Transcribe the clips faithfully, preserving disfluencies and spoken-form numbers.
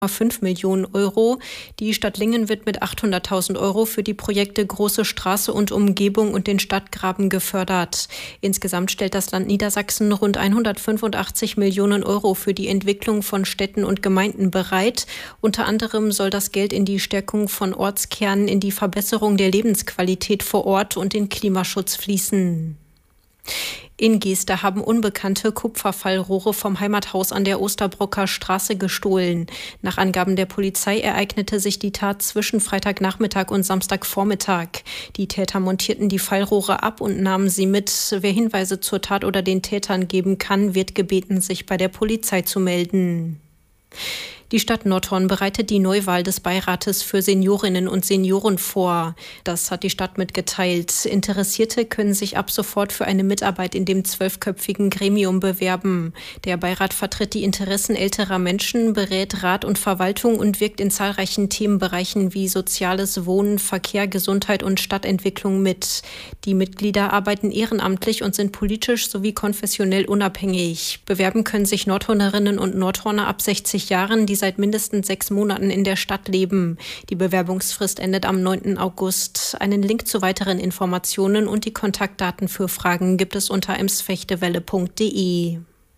fünf Millionen Euro. Die Stadt Lingen wird mit achthunderttausend Euro für die Projekte Große Straße und Umgebung und den Stadtgraben gefördert. Insgesamt stellt das Land Niedersachsen rund hundertfünfundachtzig Millionen Euro für die Entwicklung von Städten und Gemeinden bereit. Unter anderem soll das Geld in die Stärkung von Ortskernen, in die Verbesserung der Lebensqualität vor Ort und den Klimaschutz fließen. In Geester haben Unbekannte Kupferfallrohre vom Heimathaus an der Osterbrocker Straße gestohlen. Nach Angaben der Polizei ereignete sich die Tat zwischen Freitagnachmittag und Samstagvormittag. Die Täter montierten die Fallrohre ab und nahmen sie mit. Wer Hinweise zur Tat oder den Tätern geben kann, wird gebeten, sich bei der Polizei zu melden. Die Stadt Nordhorn bereitet die Neuwahl des Beirates für Seniorinnen und Senioren vor. Das hat die Stadt mitgeteilt. Interessierte können sich ab sofort für eine Mitarbeit in dem zwölfköpfigen Gremium bewerben. Der Beirat vertritt die Interessen älterer Menschen, berät Rat und Verwaltung und wirkt in zahlreichen Themenbereichen wie Soziales, Wohnen, Verkehr, Gesundheit und Stadtentwicklung mit. Die Mitglieder arbeiten ehrenamtlich und sind politisch sowie konfessionell unabhängig. Bewerben können sich Nordhornerinnen und Nordhorner ab sechzig Jahren, die seit mindestens sechs Monaten in der Stadt leben. Die Bewerbungsfrist endet am neunten August. Einen Link zu weiteren Informationen und die Kontaktdaten für Fragen gibt es unter emsfechtewelle punkt de.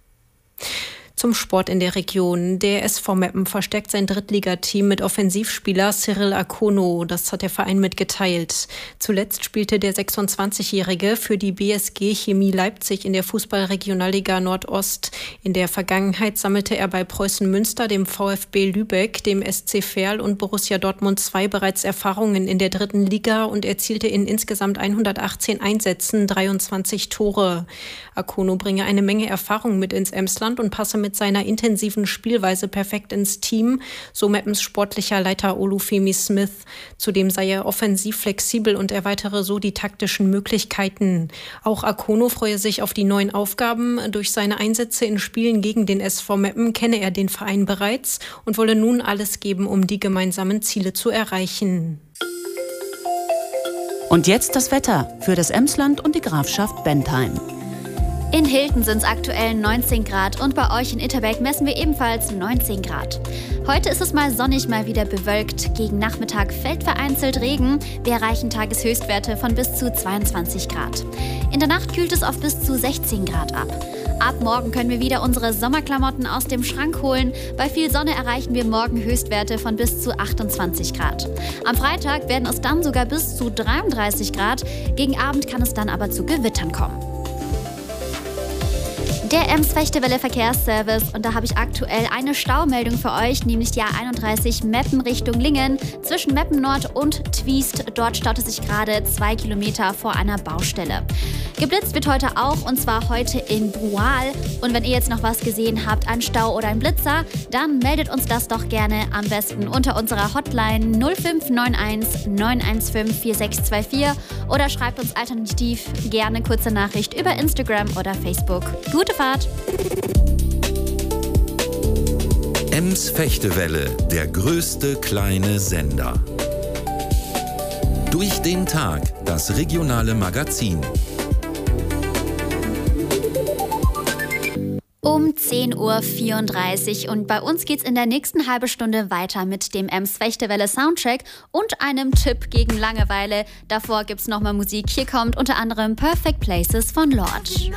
Zum Sport in der Region. Der S V Meppen verstärkt sein Drittligateam mit Offensivspieler Cyril Akono. Das hat der Verein mitgeteilt. Zuletzt spielte der sechsundzwanzigjährige für die B S G Chemie Leipzig in der Fußball-Regionalliga Nordost. In der Vergangenheit sammelte er bei Preußen Münster, dem VfB Lübeck, dem S C Verl und Borussia Dortmund zwei bereits Erfahrungen in der dritten Liga und erzielte in insgesamt hundertachtzehn Einsätzen dreiundzwanzig Tore. Akono bringe eine Menge Erfahrung mit ins Emsland und passe mit seiner intensiven Spielweise perfekt ins Team, so Meppens sportlicher Leiter Olufemi Smith. Zudem sei er offensiv flexibel und erweitere so die taktischen Möglichkeiten. Auch Akono freue sich auf die neuen Aufgaben. Durch seine Einsätze in Spielen gegen den S V Meppen kenne er den Verein bereits und wolle nun alles geben, um die gemeinsamen Ziele zu erreichen. Und jetzt das Wetter für das Emsland und die Grafschaft Bentheim. In Hilden sind es aktuell neunzehn Grad und bei euch in Itterbeck messen wir ebenfalls neunzehn Grad. Heute ist es mal sonnig, mal wieder bewölkt. Gegen Nachmittag fällt vereinzelt Regen. Wir erreichen Tageshöchstwerte von bis zu zweiundzwanzig Grad. In der Nacht kühlt es auf bis zu sechzehn Grad ab. Ab morgen können wir wieder unsere Sommerklamotten aus dem Schrank holen. Bei viel Sonne erreichen wir morgen Höchstwerte von bis zu achtundzwanzig Grad. Am Freitag werden es dann sogar bis zu dreiunddreißig Grad. Gegen Abend kann es dann aber zu Gewittern kommen. Der Ems-Fechtewelle Verkehrsservice und da habe ich aktuell eine Staumeldung für euch, nämlich die A einunddreißig Meppen Richtung Lingen. Zwischen Meppen Nord und Twiest, dort staut es sich gerade zwei Kilometer vor einer Baustelle. Geblitzt wird heute auch und zwar heute in Brual. Und wenn ihr jetzt noch was gesehen habt, ein Stau oder ein Blitzer, dann meldet uns das doch gerne am besten unter unserer Hotline null fünf neun eins neun eins fünf vier sechs zwei vier oder schreibt uns alternativ gerne kurze Nachricht über Instagram oder Facebook. Gute Fahrt! Ems Fechtewelle, der größte kleine Sender. Durch den Tag, das regionale Magazin. Um zehn Uhr vierunddreißig und bei uns geht's in der nächsten halben Stunde weiter mit dem Ems Fechtewelle Soundcheck und einem Tipp gegen Langeweile. Davor gibt's nochmal Musik. Hier kommt unter anderem Perfect Places von Lord.